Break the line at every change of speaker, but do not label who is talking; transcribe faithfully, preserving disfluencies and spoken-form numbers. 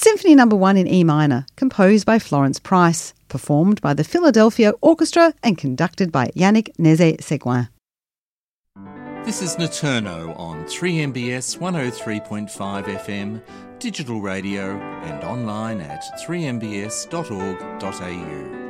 Symphony Number One in E minor, composed by Florence Price, performed by the Philadelphia Orchestra and conducted by Yannick Nézet-Séguin.
This is Naturno on three M B S one oh three point five F M, digital radio and online at three m b s dot org dot a u.